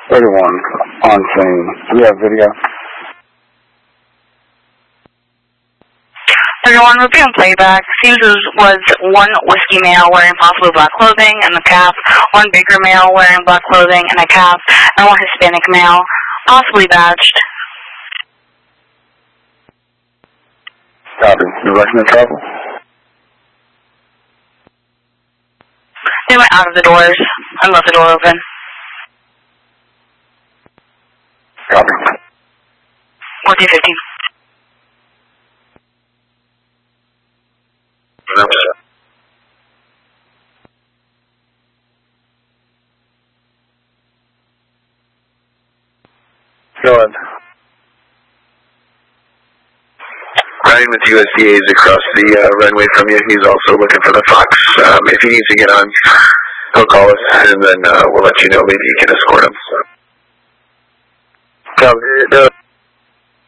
31 on scene. Do we have video? 31 reviewing playback. Seems was one whiskey male wearing possibly black clothing and a cap, one bigger male wearing black clothing and a cap, and one Hispanic male, possibly badged. Copy. Direction of travel? They went out of the doors and left the door open. Copy. 1415. Go ahead. Ryan with USDA is across the runway from you. He's also looking for the Fox. If he needs to get on, he'll call us, and then we'll let you know. Maybe you can escort him. Copy.